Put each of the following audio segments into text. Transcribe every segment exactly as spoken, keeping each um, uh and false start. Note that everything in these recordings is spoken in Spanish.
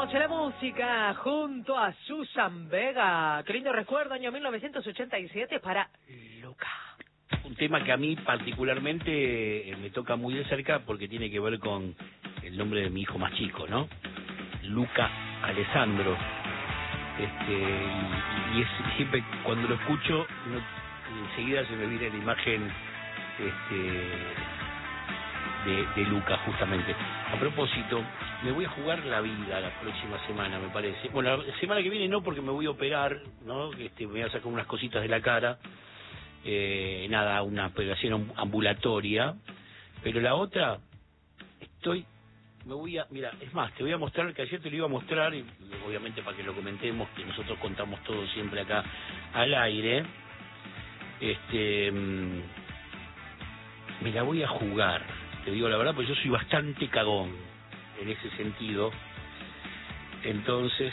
Seguimos en la música junto a Susan Vega. Qué lindo recuerdo, año mil novecientos ochenta y siete para Luca. Un tema que a mí particularmente me toca muy de cerca porque tiene que ver con el nombre de mi hijo más chico, ¿no? Luca Alessandro. Este, y, y es siempre cuando lo escucho, no, enseguida se me viene la imagen este, de, de Luca, justamente. A propósito, me voy a jugar la vida la próxima semana, me parece. Bueno, la semana que viene no, porque me voy a operar, ¿no? Este, me voy a sacar unas cositas de la cara. Eh, nada, una operación ambulatoria. Pero la otra, estoy... Me voy a... Mira, es más, te voy a mostrar, que ayer te lo iba a mostrar, y obviamente para que lo comentemos, que nosotros contamos todo siempre acá al aire. Este... Me la voy a jugar, te digo la verdad, porque yo soy bastante cagón en ese sentido. Entonces...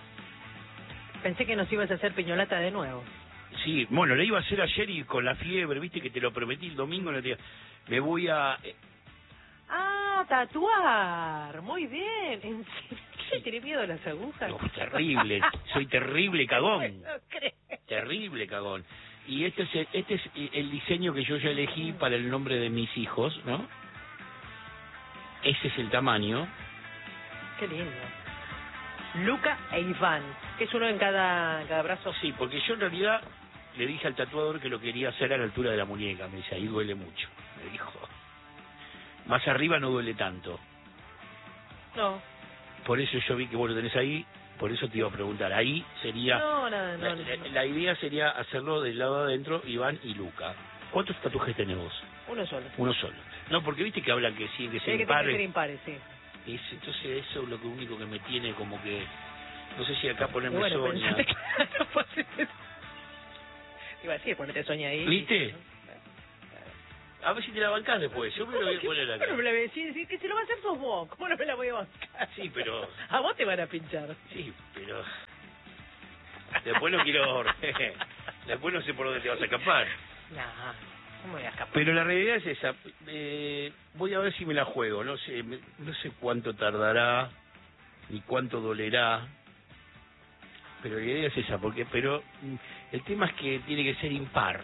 Pensé que nos ibas a hacer piñolata de nuevo. Sí, bueno, la iba a hacer ayer y con la fiebre, viste que te lo prometí el domingo, no te... me voy a... Ah, tatuar, muy bien. ¿En serio? ¿Tenés miedo a las agujas? No, terrible, soy terrible cagón. No creo. Terrible cagón. Y este es, el, este es el diseño que yo ya elegí para el nombre de mis hijos, ¿no? Ese es el tamaño. Qué lindo. Luca e Iván, que es uno en cada, en cada brazo. Sí, porque yo en realidad le dije al tatuador que lo quería hacer a la altura de la muñeca. Me dice, ahí duele mucho. Me dijo, más arriba no duele tanto. No. Por eso yo vi que vos lo tenés ahí, por eso te iba a preguntar. Ahí sería... No, no, no. La, no, la, no. la idea sería hacerlo del lado de adentro, Iván y Luca. ¿Cuántos tatuajes tenés vos? Uno solo. Uno solo. No, porque viste que hablan que sí, que se Tiene que impare. ser impares, sí. Es, entonces eso es lo que único que me tiene como que... No sé si acá ponerme Bueno, Sonia. pensate, claro, pues, iba a decir, ponete Sonia ahí. ¿Viste? A ver si te la bancás después. Yo me lo voy a poner acá. Pero me la voy a decir, decir que si lo va a hacer sos vos. ¿Cómo no me la voy a bancar? Sí, pero... A vos te van a pinchar. Sí, pero... Después no quiero... Después no sé por dónde te vas a escapar. No, no me voy a escapar. Pero la realidad es esa. Eh, voy a ver si me la juego. No sé, me- no sé cuánto tardará ni cuánto dolerá. Pero la idea es esa, porque pero mm, el tema es que tiene que ser impar.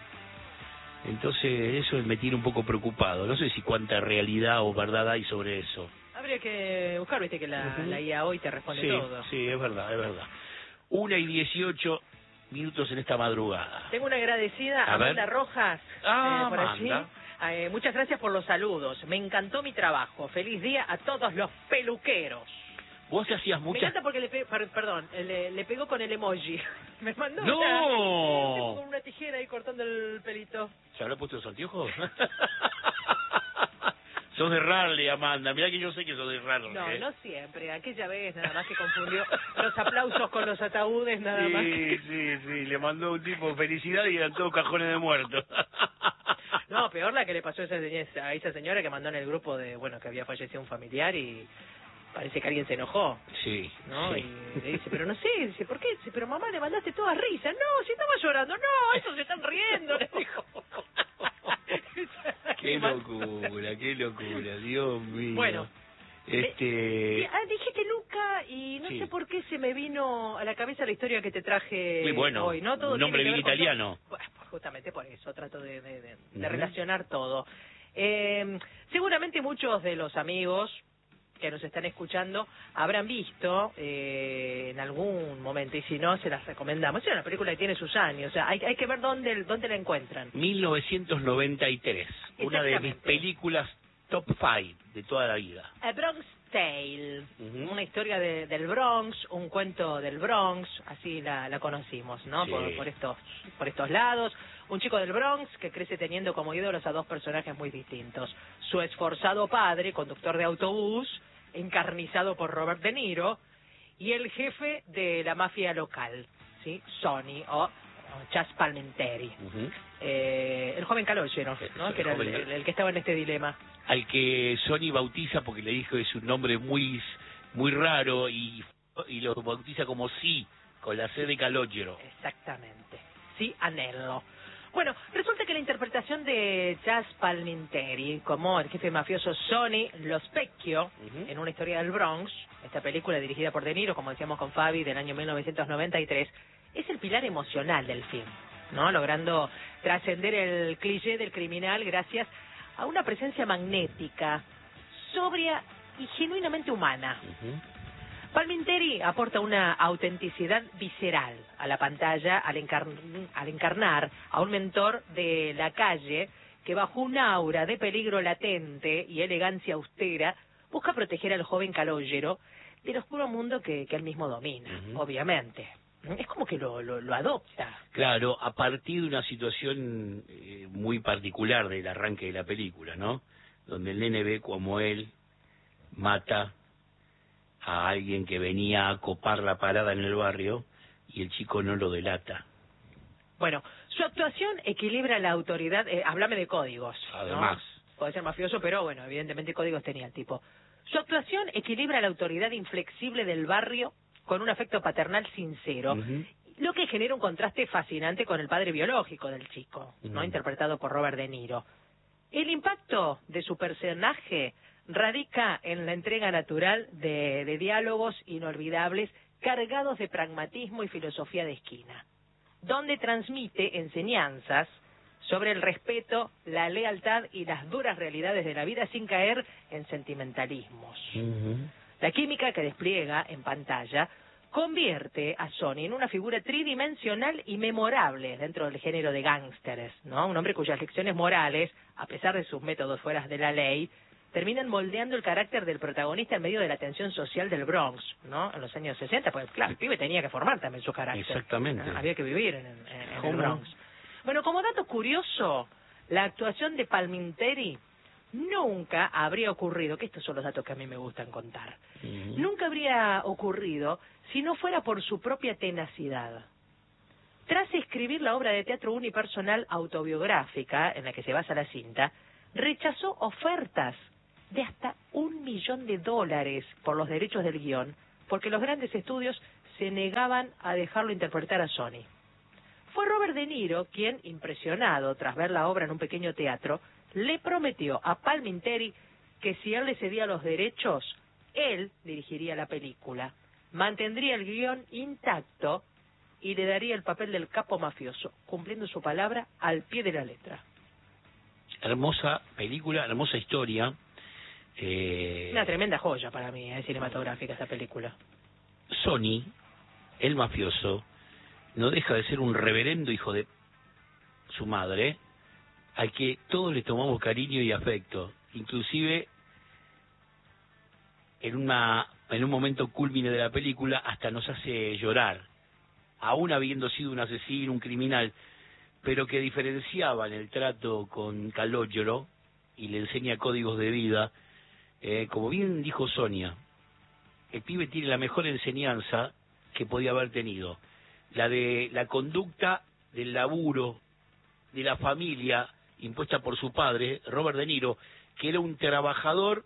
Entonces eso me tiene un poco preocupado. No sé si cuánta realidad o verdad hay sobre eso. Habría que buscar, viste que la, Ujú. la I A hoy te responde Sí, todo. sí, es verdad, es verdad. Una y dieciocho minutos en esta madrugada. Tengo una agradecida A a ver. Amanda Rojas, Ah, eh, por allí. Amanda. Eh, muchas gracias por los saludos. Me encantó mi trabajo. Feliz día a todos los peluqueros. Vos hacías Me muchas... encanta porque le pe- per- perdón, le, le pegó con el emoji. Me mandó ¡No! una, con una tijera ahí cortando el pelito. ¿Se habrá puesto los anteojos? Sos de Rarley, Amanda. Mirá que yo sé que sos de Rarley. No, ¿eh? no siempre. Aquella vez nada más que confundió los aplausos con los ataúdes, nada sí, más. Sí, sí, sí. Le mandó un tipo felicidad y eran todos cajones de muertos. No, peor la que le pasó a esa, señora- a esa señora que mandó en el grupo de, bueno, que había fallecido un familiar y parece que alguien se enojó, Sí, ¿no? sí. Y le dice, pero no sé, dice, ¿por qué? Dice, pero mamá, le mandaste todas risas. No, si estaba llorando. No, esos se están riendo, le dijo. Qué locura, qué locura, Dios mío. Bueno. Este... Eh, ah, dijiste Luca y no Sí. sé por qué se me vino a la cabeza la historia que te traje Muy bueno, hoy, ¿no? Todo un nombre tiene que bien ver con italiano. todo. Bueno, pues justamente por eso trato de, de, de- de Ujú. relacionar todo. Eh, seguramente muchos de los amigos que nos están escuchando habrán visto eh, en algún momento, y si no, se las recomendamos. Es una película que tiene sus años, o sea, hay, hay que ver dónde, dónde la encuentran. mil novecientos noventa y tres, una de mis Exactamente. películas top five de toda la vida. A Bronx Tale, Ujú. una historia de, del Bronx, un cuento del Bronx, así la, la conocimos, ¿no? Sí. Por, por estos por estos lados. Un chico del Bronx que crece teniendo como ídolos a dos personajes muy distintos. Su esforzado padre, conductor de autobús, encarnizado por Robert De Niro, y el jefe de la mafia local, ¿sí? Sonny o, o Chas Palminteri. Ujú. Eh, el joven Calogero, ¿no? El Que era el, joven- el- el que estaba en este dilema. Al que Sony bautiza porque le dijo que es un nombre muy muy raro y, y lo bautiza como sí, con la C de Calogero. Exactamente. Sí, Anello. Bueno, resulta que la interpretación de Chazz Palminteri como el jefe mafioso Sonny Lo Specchio, uh-huh, en Una historia del Bronx, esta película dirigida por De Niro, como decíamos con Fabi, del año mil novecientos noventa y tres, es el pilar emocional del film, ¿no? Logrando trascender el cliché del criminal gracias a una presencia magnética, sobria y genuinamente humana. Uh-huh. Palminteri aporta una autenticidad visceral a la pantalla al, encar al encarnar a un mentor de la calle que bajo un aura de peligro latente y elegancia austera busca proteger al joven calóyero del oscuro mundo que, que él mismo domina, uh-huh, obviamente. Es como que lo, lo, lo adopta. Claro, a partir de una situación eh, muy particular del arranque de la película, ¿no? Donde el nene ve como él mata a alguien que venía a copar la parada en el barrio y el chico no lo delata. Bueno, su actuación equilibra la autoridad, eh, háblame de códigos, además, ¿no? Puede ser mafioso, pero bueno, evidentemente códigos tenía el tipo. Su actuación equilibra la autoridad inflexible del barrio con un afecto paternal sincero, uh-huh, lo que genera un contraste fascinante con el padre biológico del chico, uh-huh, ¿no? Interpretado por Robert De Niro. El impacto de su personaje radica en la entrega natural de, de diálogos inolvidables cargados de pragmatismo y filosofía de esquina, donde transmite enseñanzas sobre el respeto, la lealtad y las duras realidades de la vida sin caer en sentimentalismos. Uh-huh. La química que despliega en pantalla convierte a Sonny en una figura tridimensional y memorable dentro del género de gángsteres, ¿no? Un hombre cuyas lecciones morales, a pesar de sus métodos fuera de la ley, terminan moldeando el carácter del protagonista en medio de la tensión social del Bronx, ¿no? En los años sesenta, pues claro, el pibe tenía que formar también su carácter. Exactamente. ¿no? Había que vivir en, en, en el Bronx. Bueno, como dato curioso, la actuación de Palminteri nunca habría ocurrido, que estos son los datos que a mí me gustan contar, uh-huh, nunca habría ocurrido si no fuera por su propia tenacidad. Tras escribir la obra de teatro unipersonal autobiográfica en la que se basa la cinta, rechazó ofertas de hasta un millón de dólares por los derechos del guión, porque los grandes estudios se negaban a dejarlo interpretar a Sonny. Fue Robert De Niro quien, impresionado tras ver la obra en un pequeño teatro, le prometió a Palminteri que si él le cedía los derechos, él dirigiría la película, mantendría el guión intacto y le daría el papel del capo mafioso, cumpliendo su palabra al pie de la letra. Hermosa película, hermosa historia. Eh... Una tremenda joya para mí, eh, cinematográfica esta película. Sonny, el mafioso, no deja de ser un reverendo hijo de su madre, al que todos le tomamos cariño y afecto, inclusive en una en un momento cúlmine de la película hasta nos hace llorar, aún habiendo sido un asesino, un criminal, pero que diferenciaba en el trato con Calogero y le enseña códigos de vida. Eh, como bien dijo Sonia, el pibe tiene la mejor enseñanza que podía haber tenido, la de la conducta del laburo, de la familia impuesta por su padre, Robert De Niro, que era un trabajador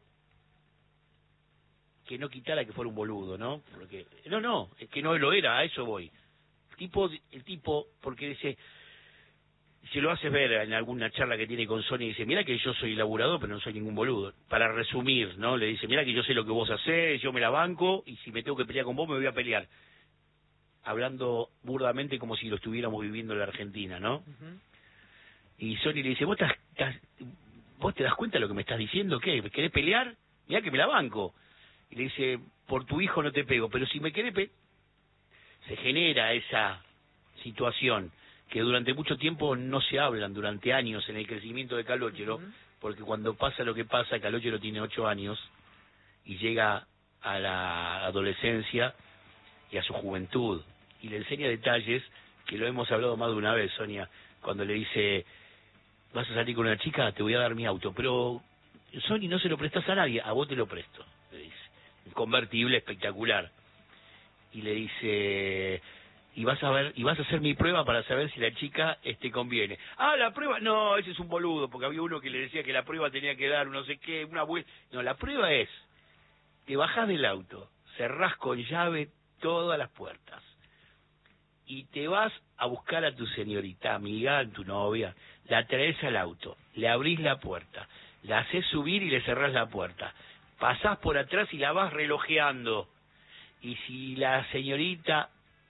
que no quitara que fuera un boludo, ¿no? Porque no, no, es que no lo era, a eso voy. El tipo, el tipo, porque dice, se lo hace ver en alguna charla que tiene con Sony, dice, mira que yo soy laburador, pero no soy ningún boludo. Para resumir, ¿no? Le dice, mira que yo sé lo que vos hacés, yo me la banco, y si me tengo que pelear con vos, me voy a pelear. Hablando burdamente como si lo estuviéramos viviendo en la Argentina, ¿no? Uh-huh. Y Sony le dice, ¿Vos te, das, ¿vos te das cuenta de lo que me estás diciendo? ¿Qué? ¿Querés pelear? Mirá que me la banco. Y le dice, por tu hijo no te pego, pero si me querés pe... Se genera esa situación que durante mucho tiempo no se hablan, durante años en el crecimiento de Calogero, uh-huh, porque cuando pasa lo que pasa, Calogero tiene ocho años y llega a la adolescencia y a su juventud, y le enseña detalles que lo hemos hablado más de una vez, Sonia, cuando le dice, vas a salir con una chica, te voy a dar mi auto, pero Sony, no se lo prestas a nadie, a vos te lo presto, le dice, un convertible espectacular, y le dice, y vas a ver, y vas a hacer mi prueba para saber si la chica te conviene. Ah, la prueba, no, ese es un boludo, porque había uno que le decía que la prueba tenía que dar no sé qué, una vuelta, no, la prueba es, te bajás del auto, cerrás con llave todas las puertas, y te vas a buscar a tu señorita amiga, a tu novia, la traes al auto, le abrís la puerta, la haces subir y le cerrás la puerta, pasás por atrás y la vas relojeando, y si la señorita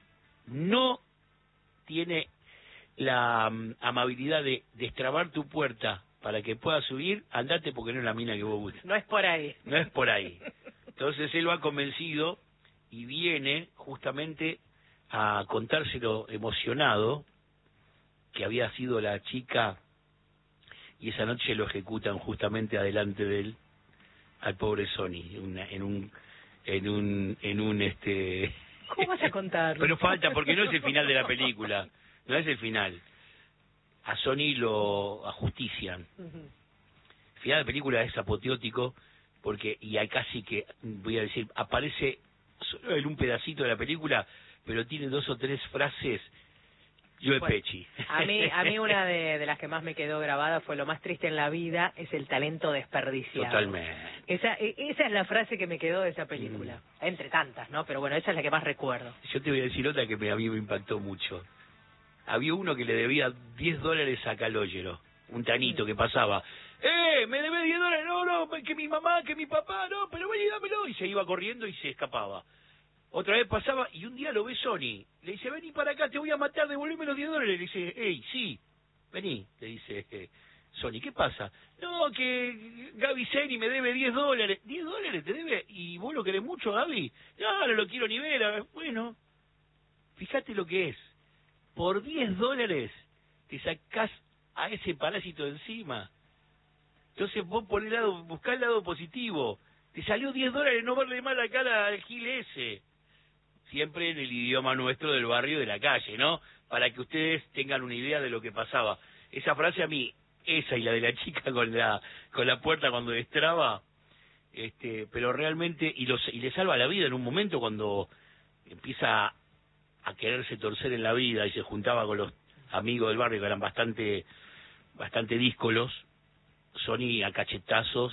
no tiene la um, amabilidad de destrabar tu puerta para que pueda subir, andate porque no es la mina que vos buscas. No es por ahí. No es por ahí. Entonces él lo ha convencido y viene justamente a contárselo emocionado, que había sido la chica, y esa noche lo ejecutan justamente adelante de él, al pobre Sonny, en, una, en un, en un, en un este... ¿Cómo vas a contarlo? Pero falta, porque no es el final de la película, no es el final. A Sonny lo ajustician. Uh-huh. El final de la película es apoteótico, porque, y hay casi que, voy a decir, aparece solo en un pedacito de la película, pero tiene dos o tres frases. Yo de Bueno, Pechi. A mí, a mí una de, de las que más me quedó grabada fue: lo más triste en la vida es el talento desperdiciado. Totalmente. Esa, esa es la frase que me quedó de esa película. Mm. Entre tantas, ¿no? Pero bueno, esa es la que más recuerdo. Yo te voy a decir otra que me, a mí me impactó mucho. Había uno que le debía diez dólares a Calogero, un tanito mm. que pasaba. ¡Eh! ¡Me debes diez dólares! No, no, que mi mamá, que mi papá, no, pero ven y dámelo. Y se iba corriendo y se escapaba. Otra vez pasaba y un día lo ve Sonny. Le dice, vení para acá, te voy a matar, devolveme los diez dólares. Le dice, hey, sí, vení. Le dice eh, Sonny, ¿qué pasa? No, que Gaby Seni me debe diez dólares. ¿diez dólares te debe? ¿Y vos lo querés mucho, Gaby? No, no lo quiero ni ver. Bueno, fíjate lo que es. Por diez dólares te sacás a ese parásito de encima. Entonces vos por el lado, buscá el lado positivo. Te salió diez dólares no verle mal la cara al gil ese. Siempre en el idioma nuestro del barrio, de la calle, ¿no? Para que ustedes tengan una idea de lo que pasaba. Esa frase a mí, esa y la de la chica con la con la puerta cuando destraba, este, pero realmente, y, los, y le salva la vida en un momento cuando empieza a quererse torcer en la vida y se juntaba con los amigos del barrio que eran bastante, bastante díscolos. Sonny a cachetazos,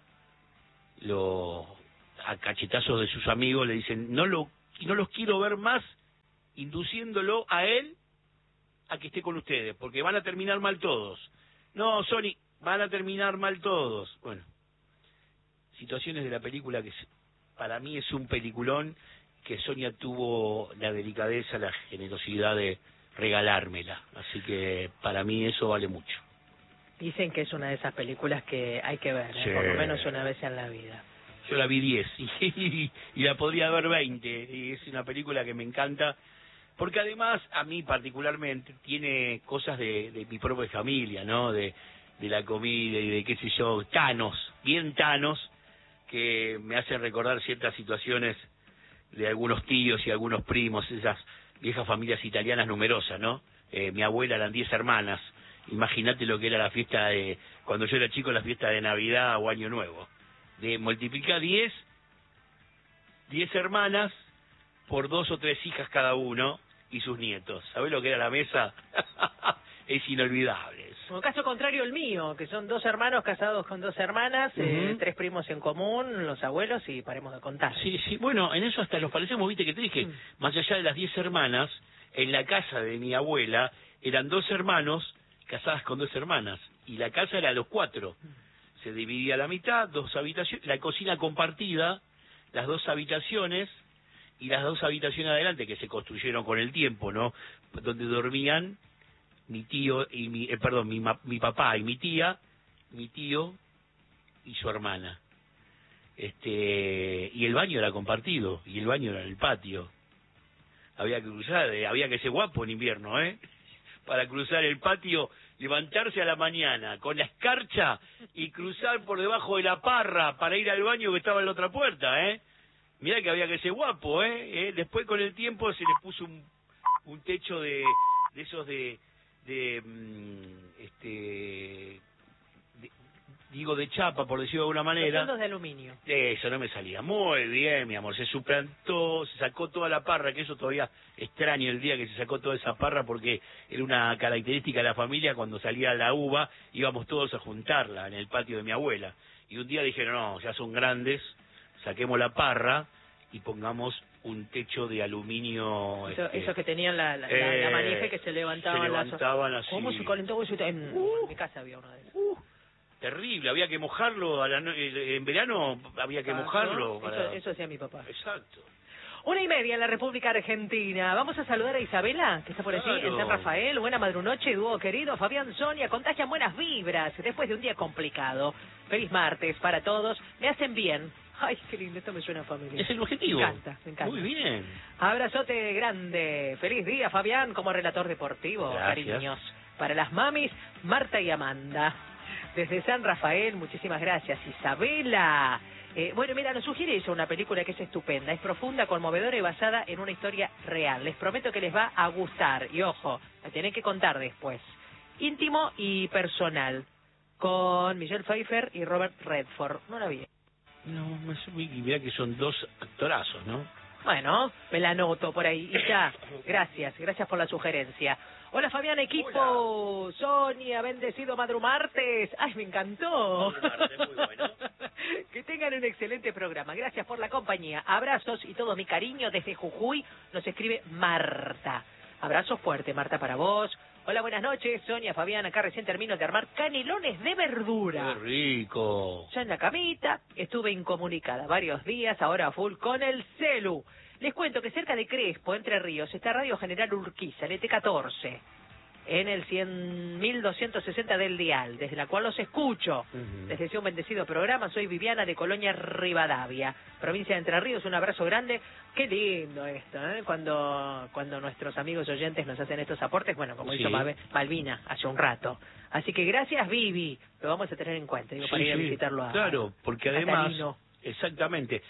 lo, a cachetazos de sus amigos le dicen, no lo no los quiero ver más, induciéndolo a él a que esté con ustedes, porque van a terminar mal todos. No, Sonny, van a terminar mal todos. Bueno, situaciones de la película que para mí es un peliculón, que Sonia tuvo la delicadeza, la generosidad de regalármela. Así que para mí eso vale mucho. Dicen que es una de esas películas que hay que ver, ¿eh? Sí. Por lo menos una vez en la vida. Yo la vi diez y, y la podría ver veinte, y es una película que me encanta, porque además a mí particularmente tiene cosas de, de mi propia familia, ¿no? De, de la comida y de qué sé yo, tanos, bien tanos, que me hacen recordar ciertas situaciones de algunos tíos y algunos primos, esas viejas familias italianas numerosas, ¿no? Eh, mi abuela eran diez hermanas, imagínate lo que era la fiesta de, cuando yo era chico, la fiesta de Navidad o Año Nuevo. De multiplicar diez, diez hermanas por dos o tres hijas cada uno y sus nietos. ¿Sabés lo que era la mesa? Es inolvidable. Como caso contrario el mío, que son dos hermanos casados con dos hermanas, uh-huh. eh, tres primos en común, los abuelos, y paremos de contar. Sí, sí, bueno, en eso hasta nos parecemos, viste que te dije, uh-huh. Más allá de las diez hermanas, en la casa de mi abuela eran dos hermanos casadas con dos hermanas, y la casa era los cuatro. Uh-huh. Se dividía a la mitad, dos habitaciones, la cocina compartida, las dos habitaciones y las dos habitaciones adelante que se construyeron con el tiempo, ¿no? Donde dormían mi tío y mi, eh, perdón, mi, mi papá y mi tía, mi tío y su hermana. Este, y el baño era compartido, y el baño era en el patio. Había que cruzar, eh, había que ser guapo en invierno, ¿eh? Para cruzar el patio, levantarse a la mañana con la escarcha y cruzar por debajo de la parra para ir al baño que estaba en la otra puerta, ¿eh? Mirá que había que ser guapo, ¿eh? ¿Eh? Después con el tiempo se le puso un, un techo de, de esos de, de este, de, digo de chapa, por decirlo de alguna manera. Los de aluminio. Eso no me salía. Muy bien, mi amor. Se suplantó, se sacó toda la parra, que eso todavía extraño el día que se sacó toda esa parra, porque era una característica de la familia. Cuando salía la uva, íbamos todos a juntarla en el patio de mi abuela. Y un día dijeron, no, ya son grandes, saquemos la parra y pongamos un techo de aluminio. Eso, este, eso que tenían la, la, eh, la manija y que se levantaban, se levantaban las... así. ¿Cómo se calentó eso? En, Uh, en mi casa había uno de esos. Uh, terrible, había que mojarlo, a la no... en verano había que Ah, mojarlo. ¿no? Para... Eso, eso hacía mi papá. Exacto. Una y media en la República Argentina. Vamos a saludar a Isabela, que está por allí, Claro. en San Rafael. Buena madrunoche, dúo querido. Fabián, Sonia, contagian buenas vibras después de un día complicado. Feliz martes para todos. Me hacen bien. Ay, qué lindo, esto me suena a familia. Es el objetivo. Me encanta, me encanta. Muy bien. Abrazote grande. Feliz día, Fabián, como relator deportivo. Gracias. Cariños. Para las mamis, Marta y Amanda. Desde San Rafael, muchísimas gracias. Isabela. Eh, bueno, mira, nos sugiere ella una película que es estupenda, es profunda, conmovedora y basada en una historia real. Les prometo que les va a gustar. Y ojo, la tienen que contar después. Íntimo y personal, con Michelle Pfeiffer y Robert Redford. No la vi. No, me subí y mira que son dos actorazos, ¿no? Bueno, me la anoto por ahí. Y ya, gracias, gracias por la sugerencia. Hola Fabián, equipo. Hola. Sonia, bendecido Madrumartes. Ay, me encantó. Madrumartes, muy bueno. Que tengan un excelente programa. Gracias por la compañía. Abrazos y todo mi cariño desde Jujuy. Nos escribe Marta. Abrazo fuerte, Marta, para vos. Hola, buenas noches. Sonia, Fabián, acá recién termino de armar canelones de verdura. ¡Qué rico! Ya en la camita, estuve incomunicada varios días, ahora a full con el celu. Les cuento que cerca de Crespo, Entre Ríos, está Radio General Urquiza, el E T catorce, en el cien mil doscientos sesenta del dial, desde la cual los escucho. Uh-huh. Les deseo un bendecido programa. Soy Viviana de Colonia Rivadavia, provincia de Entre Ríos. Un abrazo grande. Qué lindo esto, ¿eh? Cuando cuando nuestros amigos oyentes nos hacen estos aportes, bueno, como Sí. hizo Mal- Malvina hace un rato. Así que gracias, Vivi. Lo vamos a tener en cuenta, digo, Sí, para ir a sí, visitarlo a claro, porque además, Catalino. exactamente,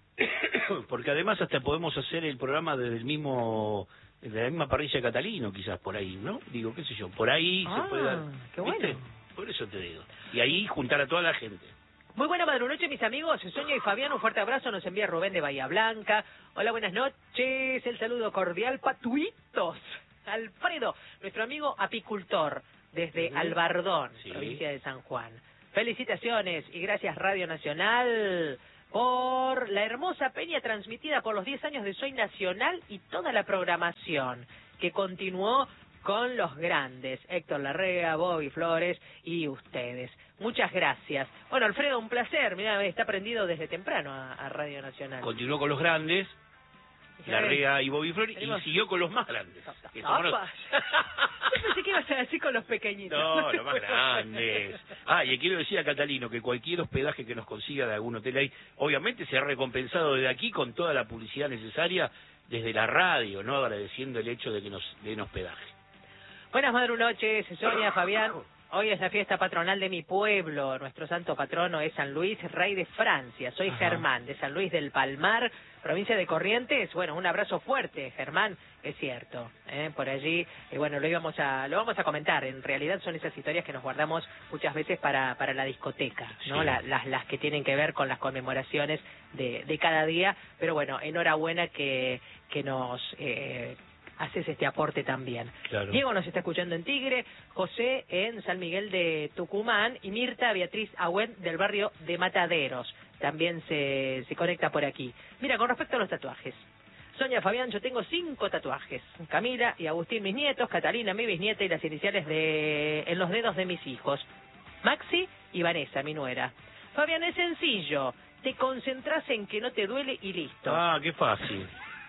porque además hasta podemos hacer el programa desde el mismo, de la misma parrilla de Catalino, quizás por ahí, ¿no? Digo, qué sé yo, por ahí Ah, se puede dar. qué bueno. ¿Viste? Por eso te digo. Y ahí juntar a toda la gente. Muy buena madrunoche, mis amigos. Sonia y Fabián, un fuerte abrazo. Nos envía Rubén de Bahía Blanca. Hola, buenas noches. El saludo cordial, Patuitos. Alfredo, nuestro amigo apicultor, desde Uh-huh. Albardón, Sí. provincia de San Juan. Felicitaciones y gracias Radio Nacional por la hermosa peña transmitida por los diez años de Soy Nacional y toda la programación que continuó con los grandes, Héctor Larrea, Bobby Flores y ustedes. Muchas gracias. Bueno, Alfredo, un placer. Mirá, está prendido desde temprano a, a Radio Nacional. Continuó con los grandes, Larrea y Bobby Flores, y Tenemos- siguió con los más grandes. que somos ¡Apa! Yo pensé que ibas a decir con los pequeñitos. No, los más grandes. Ah, y quiero decir a Catalino que cualquier hospedaje que nos consiga de algún hotel ahí, obviamente se ha recompensado desde aquí con toda la publicidad necesaria desde la radio, ¿no? Agradeciendo el hecho de que nos den hospedaje. Buenas madrunoches, Sonia, Fabián. Hoy es la fiesta patronal de mi pueblo. Nuestro santo patrono es San Luis, rey de Francia. Soy Ajá. Germán, de San Luis del Palmar, provincia de Corrientes. Bueno, un abrazo fuerte, Germán. Es cierto, ¿eh? Por allí, eh, bueno, lo íbamos a, lo vamos a comentar. En realidad son esas historias que nos guardamos muchas veces para, para la discoteca, ¿no? Sí. La- las, las que tienen que ver con las conmemoraciones de, de cada día. Pero bueno, enhorabuena que, que nos... Eh, haces este aporte también. Claro. Diego nos está escuchando en Tigre, José en San Miguel de Tucumán y Mirta Beatriz Agüen del barrio de Mataderos. También se, se conecta por aquí. Mira, con respecto a los tatuajes. Sonia, Fabián, yo tengo cinco tatuajes. Camila y Agustín, mis nietos, Catalina, mi bisnieta y las iniciales de en los dedos de mis hijos. Maxi y Vanessa, mi nuera. Fabián, es sencillo. Te concentras en que no te duele y listo. Ah, qué fácil.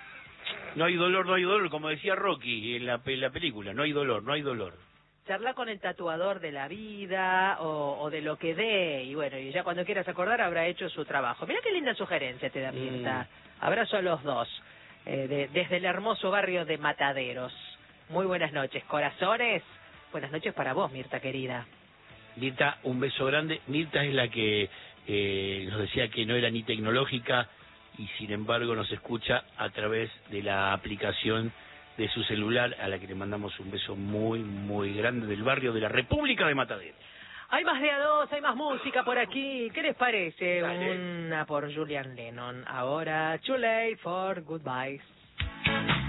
No hay dolor, no hay dolor, como decía Rocky en la, en la película, no hay dolor, no hay dolor. Charla con el tatuador de la vida o, o de lo que dé, y bueno, y ya cuando quieras acordar habrá hecho su trabajo. Mirá qué linda sugerencia te da Mirta. Mm. Abrazo a los dos, eh, de- desde el hermoso barrio de Mataderos. Muy buenas noches, corazones. Buenas noches para vos, Mirta querida. Mirta, un beso grande. Mirta es la que eh, nos decía que no era ni tecnológica y sin embargo nos escucha a través de la aplicación de su celular, a la que le mandamos un beso muy, muy grande del barrio de la República de Mataderos. Hay más de a dos, hay más música por aquí. ¿Qué les parece? Dale. Una por Julian Lennon. Ahora, Too Late for Goodbyes.